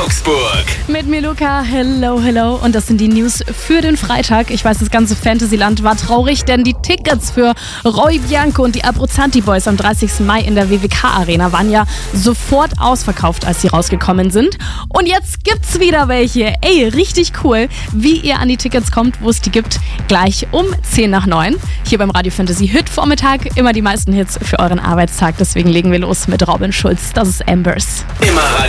Augsburg. Mit mir Luca, hello. Und das sind die News für den Freitag. Ich weiß, das ganze Fantasyland war traurig, denn die Tickets für Roy Bianco und die Abruzzanti Boys am 30. Mai in der WWK-Arena waren ja sofort ausverkauft, als sie rausgekommen sind. Und jetzt gibt's wieder welche. Ey, richtig cool. Wie ihr an die Tickets kommt, wo es die gibt, gleich um 10 nach 9. Hier beim Radio Fantasy Hit Vormittag. Immer die meisten Hits für euren Arbeitstag. Deswegen legen wir los mit Robin Schulz. Das ist Embers. Immer